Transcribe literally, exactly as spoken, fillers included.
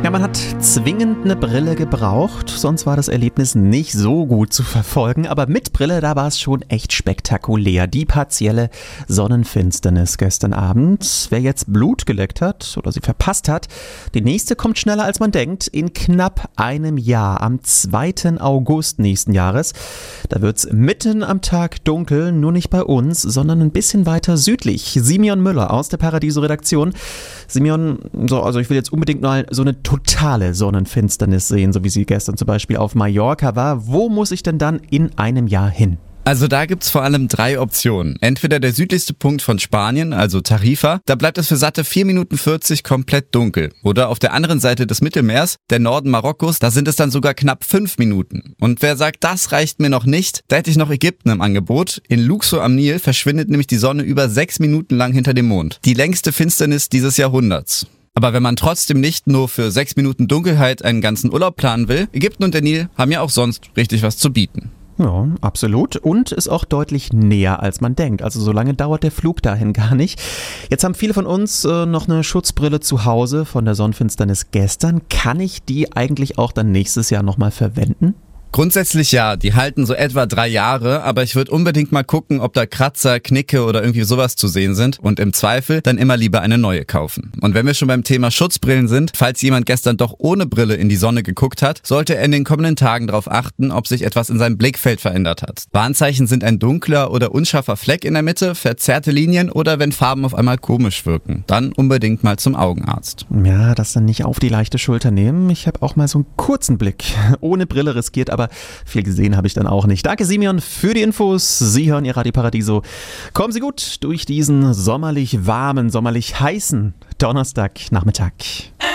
Ja, man hat zwingend eine Brille gebraucht, sonst war das Erlebnis nicht so gut zu verfolgen. Aber mit Brille, da war es schon echt spektakulär. Die partielle Sonnenfinsternis gestern Abend. Wer jetzt Blut geleckt hat oder sie verpasst hat, die nächste kommt schneller als man denkt. In knapp einem Jahr, am zweiten August nächsten Jahres. Da wird's mitten am Tag dunkel, nur nicht bei uns, sondern ein bisschen weiter südlich. Simeon Müller aus der Paradiso-Redaktion. Simeon, so, also ich will jetzt unbedingt mal so eine totale Sonnenfinsternis sehen, so wie sie gestern zum Beispiel auf Mallorca war. Wo muss ich denn dann in einem Jahr hin? Also da gibt's vor allem drei Optionen. Entweder der südlichste Punkt von Spanien, also Tarifa, da bleibt es für satte vier Minuten vierzig komplett dunkel. Oder auf der anderen Seite des Mittelmeers, der Norden Marokkos, da sind es dann sogar knapp fünf Minuten. Und wer sagt, das reicht mir noch nicht, da hätte ich noch Ägypten im Angebot. In Luxor am Nil verschwindet nämlich die Sonne über sechs Minuten lang hinter dem Mond. Die längste Finsternis dieses Jahrhunderts. Aber wenn man trotzdem nicht nur für sechs Minuten Dunkelheit einen ganzen Urlaub planen will, Ägypten und der Nil haben ja auch sonst richtig was zu bieten. Ja, absolut. Und ist auch deutlich näher, als man denkt. Also so lange dauert der Flug dahin gar nicht. Jetzt haben viele von uns äh, noch eine Schutzbrille zu Hause von der Sonnenfinsternis gestern. Kann ich die eigentlich auch dann nächstes Jahr nochmal verwenden? Grundsätzlich ja, die halten so etwa drei Jahre, aber ich würde unbedingt mal gucken, ob da Kratzer, Knicke oder irgendwie sowas zu sehen sind und im Zweifel dann immer lieber eine neue kaufen. Und wenn wir schon beim Thema Schutzbrillen sind, falls jemand gestern doch ohne Brille in die Sonne geguckt hat, sollte er in den kommenden Tagen darauf achten, ob sich etwas in seinem Blickfeld verändert hat. Warnzeichen sind ein dunkler oder unscharfer Fleck in der Mitte, verzerrte Linien oder wenn Farben auf einmal komisch wirken. Dann unbedingt mal zum Augenarzt. Ja, das dann nicht auf die leichte Schulter nehmen. Ich habe auch mal so einen kurzen Blick ohne Brille riskiert, aber viel gesehen habe ich dann auch nicht. Danke, Simeon, für die Infos. Sie hören Ihr Radio Paradiso. Kommen Sie gut durch diesen sommerlich warmen, sommerlich heißen Donnerstagnachmittag.